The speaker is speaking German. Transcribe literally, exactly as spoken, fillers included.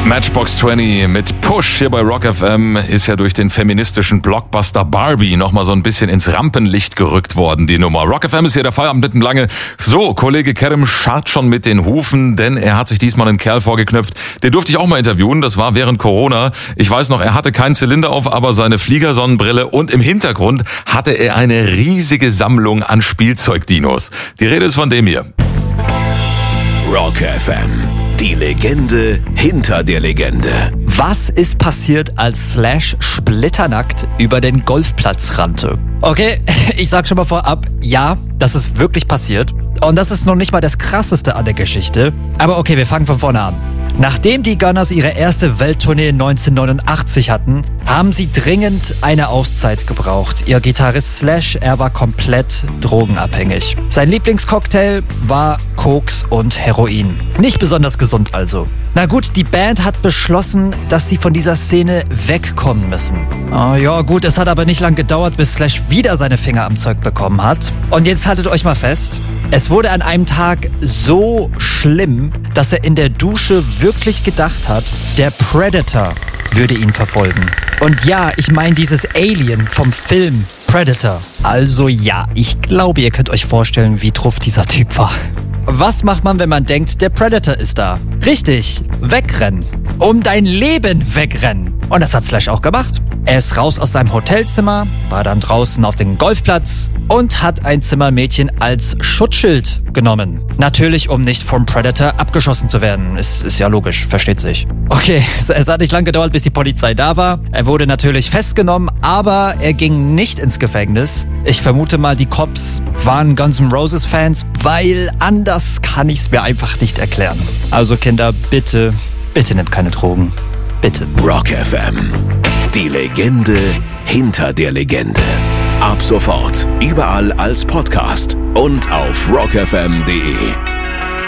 Matchbox zwanzig mit Push hier bei Rock F M ist ja durch den feministischen Blockbuster Barbie nochmal so ein bisschen ins Rampenlicht gerückt worden, die Nummer. Rock F M ist hier der Feierabend mitten lange. So, Kollege Kerem scharrt schon mit den Hufen, denn er hat sich diesmal einen Kerl vorgeknöpft. Den durfte ich auch mal interviewen, das war während Corona. Ich weiß noch, er hatte keinen Zylinder auf, aber seine Fliegersonnenbrille und im Hintergrund hatte er eine riesige Sammlung an Spielzeugdinos. Die Rede ist von dem hier. Rock F M. Die Legende hinter der Legende. Was ist passiert, als Slash splitternackt über den Golfplatz rannte? Okay, ich sag schon mal vorab, ja, das ist wirklich passiert. Und das ist noch nicht mal das Krasseste an der Geschichte. Aber okay, wir fangen von vorne an. Nachdem die Gunners ihre erste Welttournee neunzehnhundertneunundachtzig hatten, haben sie dringend eine Auszeit gebraucht. Ihr Gitarrist Slash, er war komplett drogenabhängig. Sein Lieblingscocktail war Koks und Heroin. Nicht besonders gesund also. Na gut, die Band hat beschlossen, dass sie von dieser Szene wegkommen müssen. Oh ja gut, es hat aber nicht lang gedauert, bis Slash wieder seine Finger am Zeug bekommen hat. Und jetzt haltet euch mal fest. Es wurde an einem Tag so schlimm, dass er in der Dusche wirklich gedacht hat, der Predator würde ihn verfolgen. Und ja, ich meine dieses Alien vom Film Predator. Also ja, ich glaube, ihr könnt euch vorstellen, wie truff dieser Typ war. Was macht man, wenn man denkt, der Predator ist da? Richtig, wegrennen. Um dein Leben wegrennen. Und das hat Slash auch gemacht. Er ist raus aus seinem Hotelzimmer, war dann draußen auf dem Golfplatz und hat ein Zimmermädchen als Schutzschild genommen. Natürlich, um nicht vom Predator abgeschossen zu werden. Ist, ist ja logisch, versteht sich. Okay, es hat nicht lange gedauert, bis die Polizei da war. Er wurde natürlich festgenommen, aber er ging nicht ins Gefängnis. Ich vermute mal, die Cops waren Guns N' Roses Fans, weil anders kann ich es mir einfach nicht erklären. Also Kinder, bitte, bitte nehmt keine Drogen. Bitte. Rock F M. Die Legende hinter der Legende. Ab sofort überall als Podcast und auf rock f m punkt d e.